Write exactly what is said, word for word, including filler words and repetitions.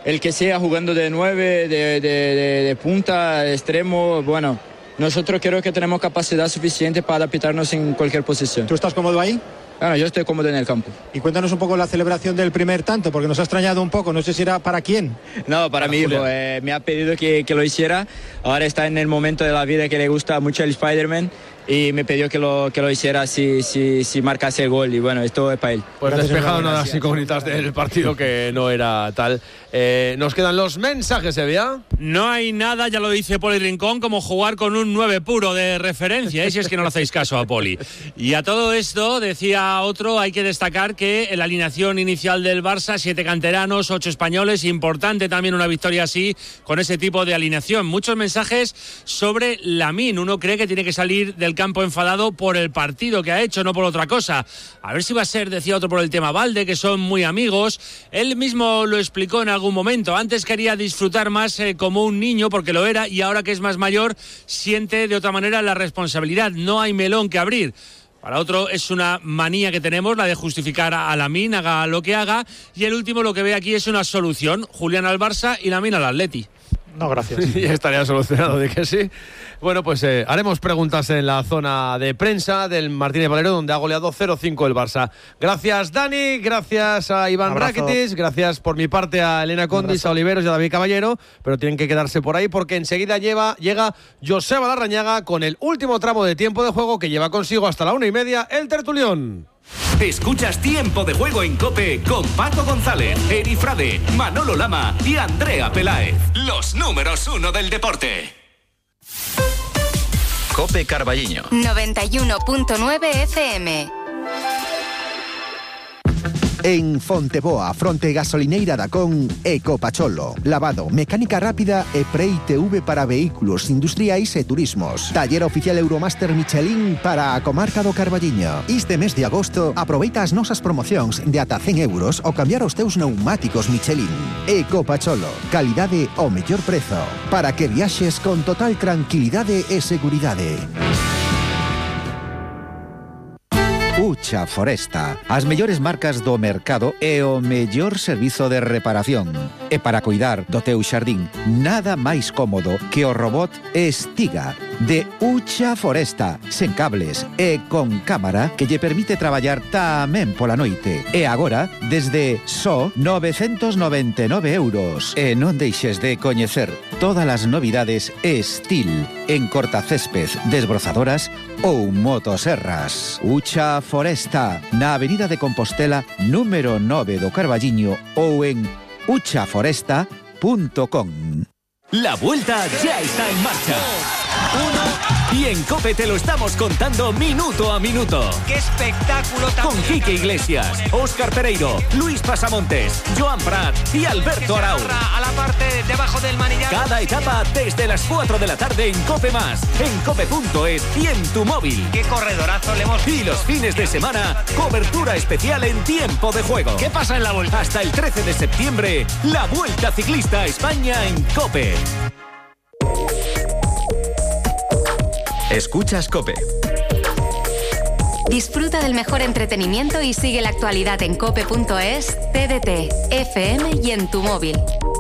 el que sea jugando de nueve, de, de, de, de punta, extremo, bueno, nosotros creo que tenemos capacidad suficiente para adaptarnos en cualquier posición. ¿Tú estás cómodo ahí? Bueno, yo estoy cómodo en el campo. Y cuéntanos un poco la celebración del primer tanto, porque nos ha extrañado un poco, no sé si era para quién. No, para, para mi hijo, eh, me ha pedido que, que lo hiciera, ahora está en el momento de la vida que le gusta mucho el Spider-Man y me pidió que lo, que lo hiciera si, si, si marcase el gol y bueno, esto es para él. Pues despejado una de las incógnitas del partido que no era tal. Eh, nos quedan los mensajes, Sevilla. No hay nada, ya lo dice Poli Rincón, como jugar con un nueve puro de referencia, ¿eh? Si es que no le hacéis caso a Poli. Y a todo esto, decía otro, hay que destacar que en la alineación inicial del Barça, siete canteranos, ocho españoles, importante también una victoria así, con ese tipo de alineación. Muchos mensajes sobre Lamine, uno cree que tiene que salir del campo enfadado por el partido que ha hecho, no por otra cosa. A ver si va a ser, decía otro, por el tema Valde, que son muy amigos. Él mismo lo explicó en algún momento. Antes quería disfrutar más eh, como un niño, porque lo era, y ahora que es más mayor, siente de otra manera la responsabilidad. No hay melón que abrir. Para otro es una manía que tenemos, la de justificar a Lamine, haga lo que haga. Y el último lo que ve aquí es una solución. Julián al Barça y Lamine al Atleti. No, gracias. Ya estaría solucionado, de que sí. Bueno, pues eh, haremos preguntas en la zona de prensa del Martínez Valero, donde ha goleado cero cinco el Barça. Gracias, Dani, gracias a Iván Rakitic, gracias por mi parte a Elena Condis, a Oliveros y a David Caballero, pero tienen que quedarse por ahí porque enseguida lleva, llega Joseba Larrañaga con el último tramo de tiempo de juego que lleva consigo hasta la una y media el tertulión. Escuchas Tiempo de Juego en COPE con Paco González, Eri Frade, Manolo Lama y Andrea Peláez. Los números uno del deporte. COPE Carballiño noventa y uno punto nueve F M. En Fonteboa, fronte gasolineira da Con, Ecopacholo. Lavado, mecánica rápida e Pre-I T V para vehículos industriais e turismos. Taller oficial Euromaster Michelin para a comarca do Carballiño. Este mes de agosto, aproveita as nosas promocións de ata cen euros ao cambiar os teus pneumáticos Michelin. Ecopacholo, calidade ao mellor prezo. Para que viaxes con total tranquilidade e seguridade. Ucha Foresta, as mellores marcas do mercado e o mellor servizo de reparación. E para cuidar do teu xardín, nada máis cómodo que o robot Estiga de Ucha Foresta, sen cables e con cámara que lle permite traballar tamén pola noite. E agora, desde só novecentos noventa e nove euros. E non deixes de coñecer todas as novidades Estil en cortacésped, desbrozadoras ou motoserras. Ucha Foresta, na Avenida de Compostela, número nove do Carballiño ou en ucha foresta punto com. La vuelta ya está en marcha. Uno, y en COPE te lo estamos contando minuto a minuto. ¡Qué espectáculo! Con Quique Iglesias, Óscar Pereiro, Luis Pasamontes, Joan Prat y Alberto Arau. A la parte debajo del manillar. Cada etapa desde las cuatro de la tarde en COPE Más, en cope punto es y en tu móvil. ¡Qué corredorazo le hemos visto! Y los fines de semana, cobertura especial en Tiempo de Juego. ¿Qué pasa en la vuelta? Hasta el trece de septiembre, la Vuelta Ciclista a España en COPE. Escuchas COPE. Disfruta del mejor entretenimiento y sigue la actualidad en cope punto es, T D T, F M y en tu móvil.